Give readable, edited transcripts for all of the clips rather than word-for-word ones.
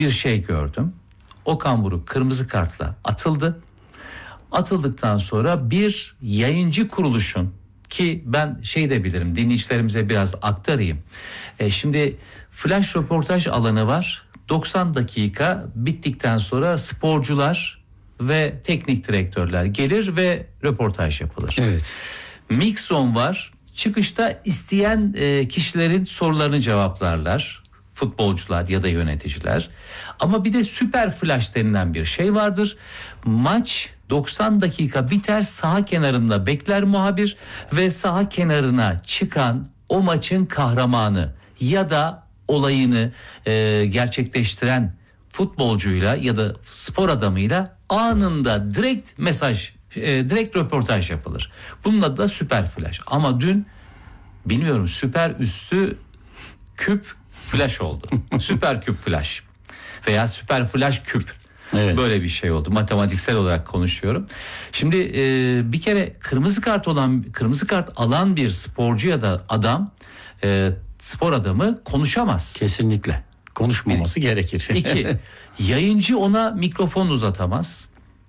bir şey gördüm. Okan Buruk kırmızı kartla atıldı. Atıldıktan sonra bir yayıncı kuruluşun, ki ben şey de bilirim, dinleyicilerimize biraz aktarayım. Şimdi flash röportaj alanı var. 90 dakika bittikten sonra sporcular ve teknik direktörler gelir ve röportaj yapılır. Evet. Mix zone var. Çıkışta isteyen kişilerin sorularını cevaplarlar. Futbolcular ya da yöneticiler. Ama bir de süper flash denilen bir şey vardır. Maç 90 dakika biter, saha kenarında bekler muhabir ve saha kenarına çıkan o maçın kahramanı ya da olayını gerçekleştiren futbolcuyla ya da spor adamıyla anında direkt mesaj, direkt röportaj yapılır. Bunun adı da süper flash. Ama dün bilmiyorum, süper üstü küp flash oldu. Süper küp flash veya süper flash küp. Evet. Böyle bir şey oldu. Matematiksel olarak konuşuyorum. Şimdi bir kere kırmızı kart alan bir sporcu ya da adam, spor adamı konuşamaz. Kesinlikle. Konuşmaması gerekir. 2. Yayıncı ona mikrofon uzatamaz.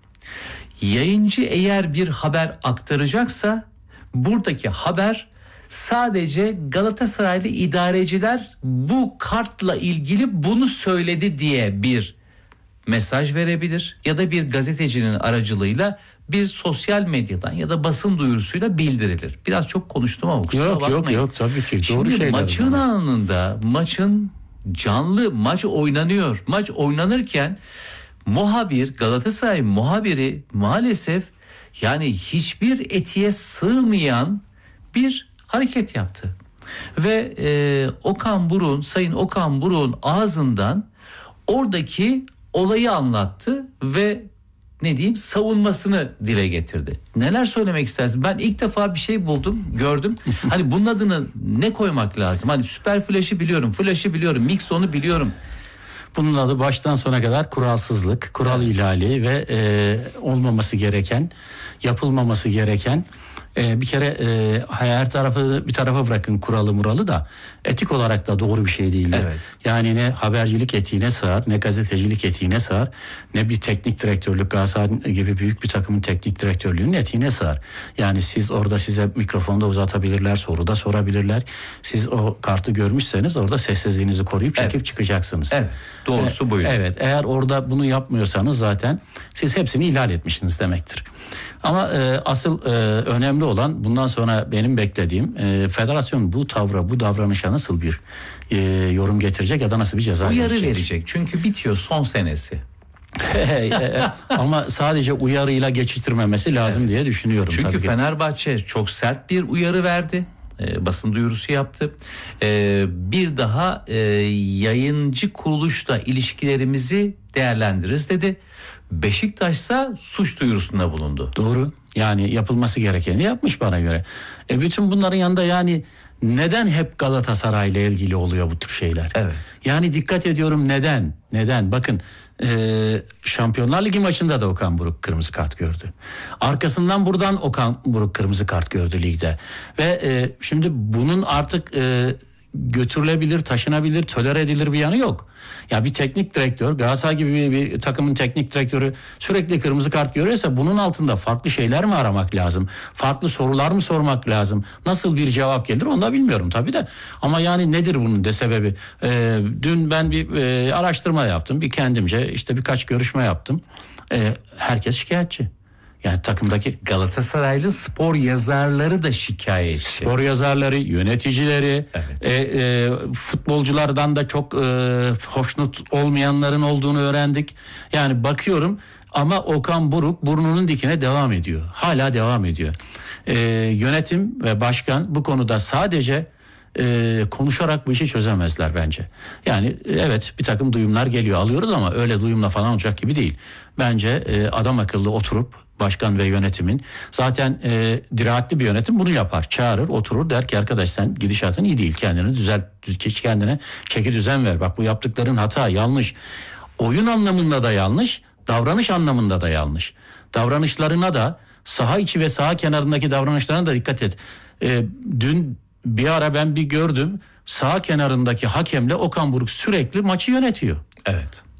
Yayıncı eğer bir haber aktaracaksa buradaki haber sadece Galatasaraylı idareciler bu kartla ilgili bunu söyledi diye bir mesaj verebilir ya da bir gazetecinin aracılığıyla bir sosyal medyadan ya da basın duyurusuyla bildirilir. Biraz çok konuştum ama kusura bakmayın. Yok tabii ki. Doğru Şimdi şeyler. maçın anında, maçın canlı, maç oynanıyor. Maç oynanırken muhabir, Galatasaray muhabiri maalesef yani hiçbir etiğe sığmayan bir hareket yaptı. Ve Sayın Okan Buruk'un ağzından oradaki olayı anlattı ve savunmasını dile getirdi. Neler söylemek istersin? Ben ilk defa bir şey gördüm. Hani bunun adını ne koymak lazım? Hani süper flash'ı biliyorum, mix zone'u biliyorum. Bunun adı baştan sona kadar kuralsızlık, kural ihlali ve olmaması gereken, yapılmaması gereken. Bir kere her tarafı bir tarafa bırakın kuralı muralı da etik olarak da doğru bir şey değildi. Evet. Yani ne habercilik etiğine sığar, ne gazetecilik etiğine sığar, ne bir teknik direktörlük, Galatasaray gibi büyük bir takımın teknik direktörlüğünün etiğine sığar. Yani siz orada size mikrofonda uzatabilirler, soru da sorabilirler. Siz o kartı görmüşseniz orada sessizliğinizi koruyup çekip çıkacaksınız. Evet. Doğrusu buydu. Evet. Eğer orada bunu yapmıyorsanız zaten siz hepsini ihlal etmişsiniz demektir. Ama asıl önemli olan bundan sonra benim beklediğim federasyon bu tavra, bu davranışa nasıl bir yorum getirecek ya da nasıl bir ceza verecek. Çünkü bitiyor son senesi. Ama sadece uyarıyla geçiştirmemesi lazım diye düşünüyorum. Çünkü tabii Fenerbahçe çok sert bir uyarı verdi. Basın duyurusu yaptı. Bir daha yayıncı kuruluşla ilişkilerimizi değerlendiririz dedi. Beşiktaş'sa suç duyurusunda bulundu. Doğru. Yani yapılması gerekeni yapmış bana göre. Bütün bunların yanında yani neden hep Galatasaray'la ilgili oluyor bu tür şeyler? Evet. Yani dikkat ediyorum neden? Neden? Bakın Şampiyonlar Ligi maçında da Okan Buruk kırmızı kart gördü. Arkasından buradan Okan Buruk kırmızı kart gördü ligde. Ve şimdi bunun artık götürülebilir, taşınabilir, tolere edilir bir yanı yok. Ya bir teknik direktör, Galatasaray gibi bir takımın teknik direktörü sürekli kırmızı kart görüyorsa bunun altında farklı şeyler mi aramak lazım? Farklı sorular mı sormak lazım? Nasıl bir cevap gelir onu da bilmiyorum tabii de. Ama yani nedir bunun de sebebi? Dün ben bir araştırma yaptım. Bir kendimce işte birkaç görüşme yaptım. Herkes şikayetçi. Yani takımdaki Galatasaraylı spor yazarları da şikayetçi. Spor yazarları, yöneticileri, futbolculardan da çok hoşnut olmayanların olduğunu öğrendik. Yani bakıyorum ama Okan Buruk burnunun dikine devam ediyor. Hala devam ediyor. Yönetim ve başkan bu konuda sadece konuşarak bu işi çözemezler bence. Yani evet bir takım duyumlar geliyor, alıyoruz ama öyle duyumla falan olacak gibi değil. Bence adam akıllı oturup başkan ve yönetimin zaten dirahatli bir yönetim bunu yapar. Çağırır, oturur der ki arkadaş sen gidişatın iyi değil. Kendini düzelt, kendine çeki düzen ver. Bak bu yaptıkların hata, yanlış. Oyun anlamında da yanlış, davranış anlamında da yanlış. Davranışlarına da saha içi ve saha kenarındaki davranışlarına da dikkat et. Dün bir ara ben bir gördüm. Saha kenarındaki hakemle Okan Buruk sürekli maçı yönetiyor. Evet.